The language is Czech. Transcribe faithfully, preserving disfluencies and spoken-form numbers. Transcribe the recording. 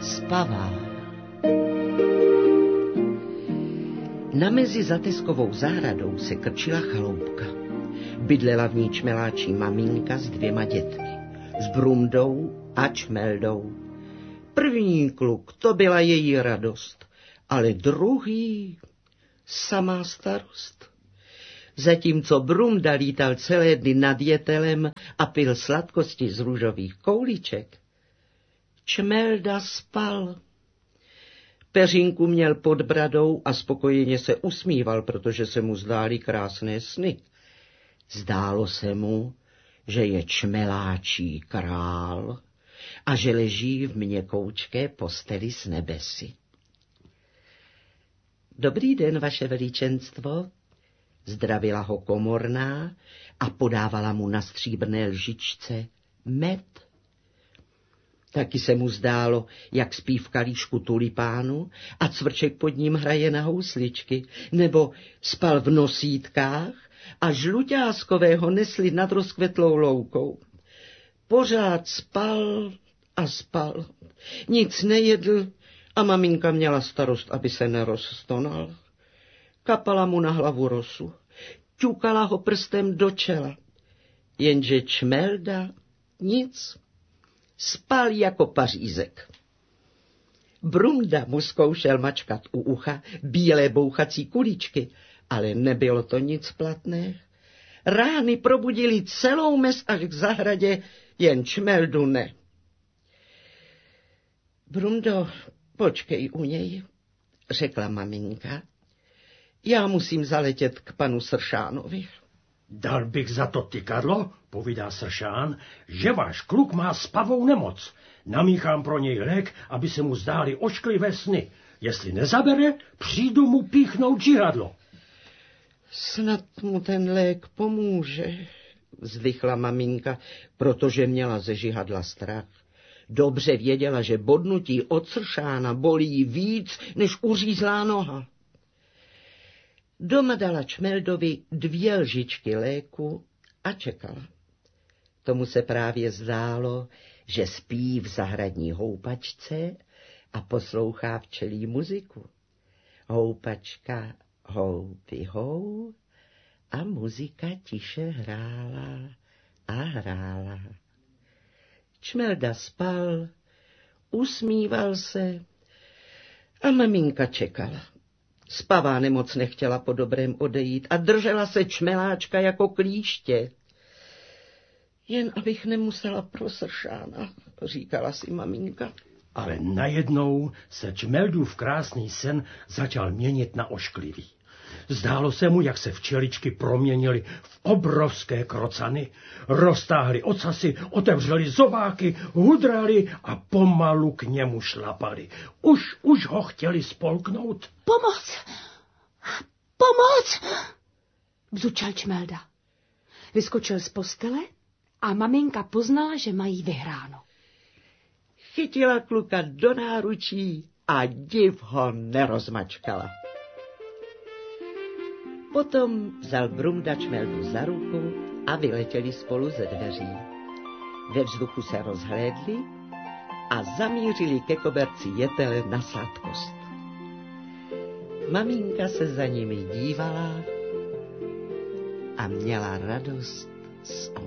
spavá. Na mezi zateskovou zahradou se krčila chaloupka. Bydlela v ní čmeláčí maminka s dvěma dětmi, s Brumdou a Čmeldou. První kluk, to byla její radost, ale druhý samá starost. Zatímco Brumda lítal celé dny nad jetelem a pil sladkosti z růžových koulíček, Čmelda spal. Peřinku měl pod bradou a spokojeně se usmíval, protože se mu zdály krásné sny. Zdálo se mu, že je čmeláčí král a že leží v měkoučké posteli s nebesy. Dobrý den, vaše veličenstvo, zdravila ho komorná a podávala mu na stříbrné lžičce med. Taky se mu zdálo, jak spí v kalíšku tulipánu a cvrček pod ním hraje na housličky, nebo spal v nosítkách a žluťáskového nesli nad rozkvetlou loukou. Pořád spal a spal, nic nejedl a maminka měla starost, aby se nerozstonal. Kapala mu na hlavu rosu, ťukala ho prstem do čela, jenže Čmelda nic. Spal jako pařízek. Brumda mu zkoušel mačkat u ucha bílé bouchací kuličky, ale nebylo to nic platné. Rány probudily celou mes až k zahradě, jen Čmeldu ne. Brumdo, počkej u něj, řekla maminka. Já musím zaletět k panu Sršánovi. Dal bych za to tykadlo, povídá Sršán, že váš kluk má spavou nemoc. Namíchám pro něj lék, aby se mu zdály ošklivé sny. Jestli nezabere, přijdu mu píchnout žihadlo. Snad mu ten lék pomůže, vzdychla maminka, protože měla ze žihadla strach. Dobře věděla, že bodnutí od Sršána bolí víc, než uřízlá noha. Doma dala Čmeldovi dvě lžičky léku a čekala. Tomu se právě zdálo, že spí v zahradní houpačce a poslouchá včelí muziku. Houpačka houpy hou a muzika tiše hrála a hrála. Čmelda spal, usmíval se a maminka čekala. Spavá nemoc nechtěla po dobrém odejít a držela se Čmeláčka jako klíště. Jen abych nemusela pro Sršána, říkala si maminka. Ale najednou se Čmeldův krásný sen začal měnit na ošklivý. Zdálo se mu, jak se včeličky proměnily v obrovské krocany, roztáhly ocasy, otevřely zobáky, hudraly a pomalu k němu šlapali. Už, už ho chtěli spolknout. Pomoc! Pomoc! Bzučel Čmelda. Vyskočil z postele a maminka poznala, že mají vyhráno. Chytila kluka do náručí a div ho nerozmačkala. Potom vzal Brumda Čmeldu za ruku a vyletěli spolu ze dveří. Ve vzduchu se rozhlédli a zamířili ke koberci jetele na sladkost. Maminka se za nimi dívala a měla radost z